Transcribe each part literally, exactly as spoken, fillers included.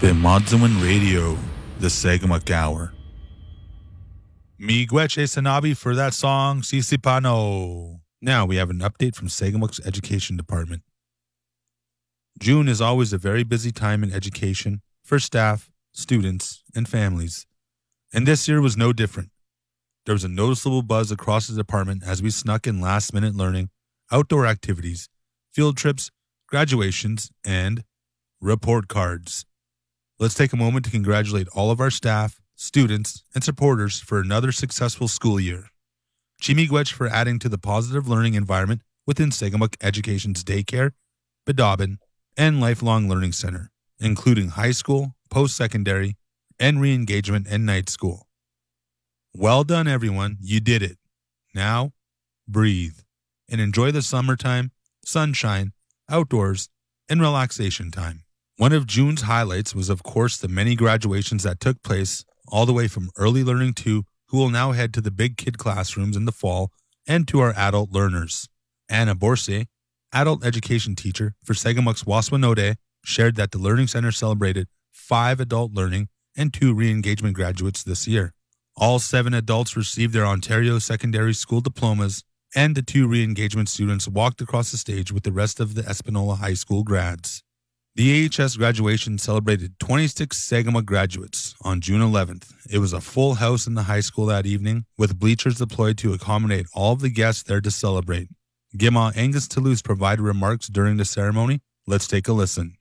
Bimodzuin Radio, the Sagamuk Hour. Miigwech Sanabi for that song, Sisipano. Now we have an update from Sagamuk's Education Department. June is always a very busy time in education for staff, students, and families. And this year was no different. There was a noticeable buzz across the department as we snuck in last-minute learning, outdoor activities, field trips, graduations, and report cards. Let's take a moment to congratulate all of our staff, students, and supporters for another successful school year. Chimigwech for adding to the positive learning environment within Sagamuk Education's daycare, Bedobin, and Lifelong Learning Center, including high school, post-secondary, and re-engagement and night school. Well done, everyone. You did it. Now, breathe and enjoy the summertime, sunshine, outdoors, and relaxation time. One of June's highlights was, of course, the many graduations that took place all the way from early learning two, who will now head to the big kid classrooms in the fall, and to our adult learners. Anna Borse, adult education teacher for Sagamuk's Waswanode, shared that the Learning Center celebrated five adult learning and two re-engagement graduates this year. All seven adults received their Ontario Secondary School diplomas, and the two re-engagement students walked across the stage with the rest of the Espanola High School grads. The A H S graduation celebrated twenty-six Sagamuk graduates on June eleventh. It was a full house in the high school that evening, with bleachers deployed to accommodate all of the guests there to celebrate. Gima Angus Toulouse provided remarks during the ceremony. Let's take a listen.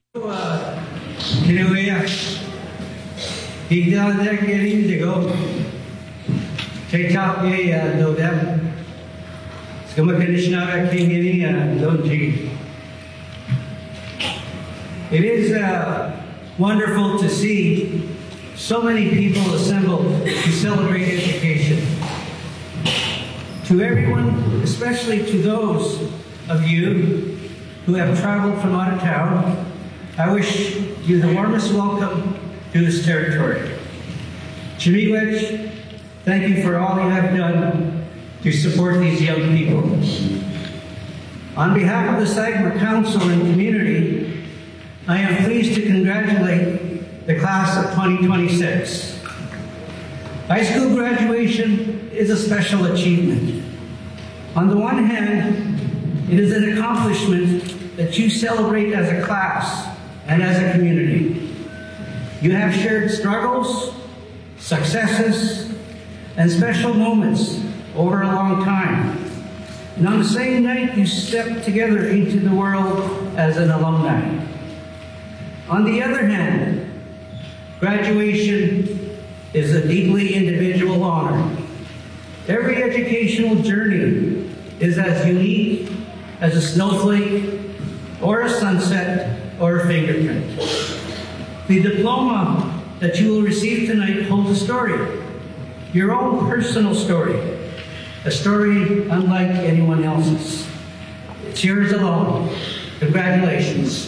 It is uh, wonderful to see so many people assembled to celebrate education. To everyone, especially to those of you who have traveled from out of town, I wish you the warmest welcome to this territory. Chimigwech, thank you for all you have done to support these young people. On behalf of the Sagamuk Council and community, I am pleased to congratulate the class of twenty twenty-six. High school graduation is a special achievement. On the one hand, it is an accomplishment that you celebrate as a class and as a community. You have shared struggles, successes, and special moments over a long time. And on the same night, you step together into the world as an alumni. On the other hand, graduation is a deeply individual honor. Every educational journey is as unique as a snowflake or a sunset or a fingerprint. The diploma that you will receive tonight holds a story, your own personal story, a story unlike anyone else's. It's yours alone. Congratulations.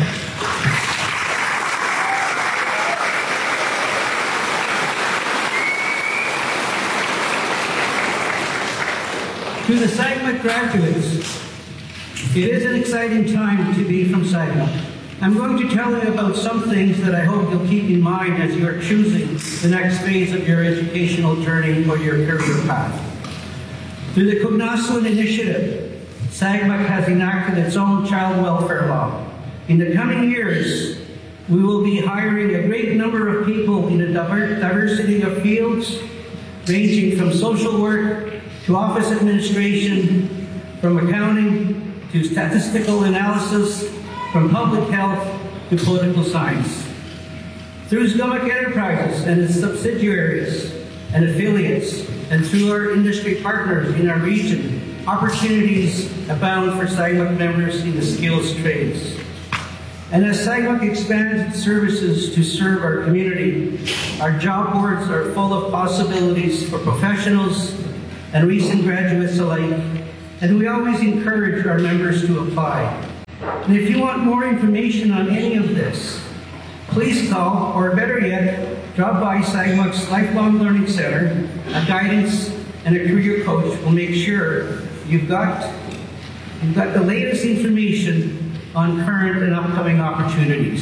To the Sagamuk graduates, it is an exciting time to be from Sagamuk. I'm going to tell you about some things that I hope you'll keep in mind as you are choosing the next phase of your educational journey or your career path. Through the Kugnaswin Initiative, Sagamuk has enacted its own child welfare law. In the coming years, we will be hiring a great number of people in a diversity of fields, ranging from social work to office administration, from accounting to statistical analysis, from public health to political science. Through Sagamuk Enterprises and its subsidiaries and affiliates, and through our industry partners in our region, opportunities abound for Sagamuk members in the skills trades. And as Sagamuk expands its services to serve our community, our job boards are full of possibilities for professionals and recent graduates alike, and we always encourage our members to apply. And if you want more information on any of this, please call, or better yet, drop by Sagamuk's Lifelong Learning Center. A guidance and a career coach will make sure you've got, you've got the latest information on current and upcoming opportunities.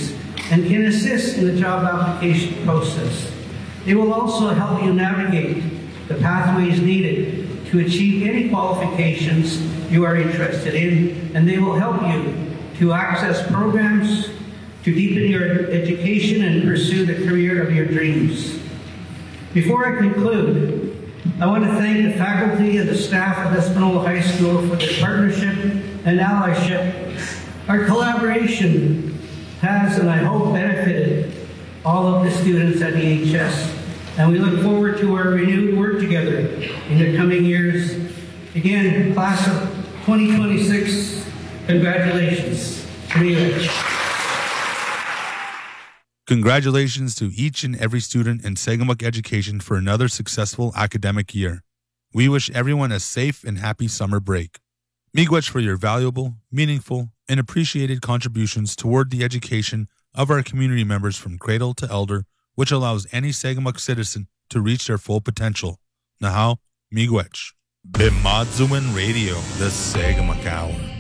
and can assist in the job application process. They will also help you navigate the pathways needed to achieve any qualifications you are interested in, and they will help you to access programs to deepen your education and pursue the career of your dreams. Before I conclude, I want to thank the faculty and the staff of Espanola High School for their partnership and allyship. Our collaboration has, and I hope, benefited all of the students at E H S, and we look forward to our renewed work together in the coming years. Again, class of twenty twenty-six, congratulations. Congratulations to each and every student in Sagamok Education for another successful academic year. We wish everyone a safe and happy summer break. Miigwech for your valuable, meaningful, and appreciated contributions toward the education of our community members from cradle to elder, which allows any Sagamok citizen to reach their full potential. Nahau, miigwech. Bimadzuin Radio, the Sagamok Hour.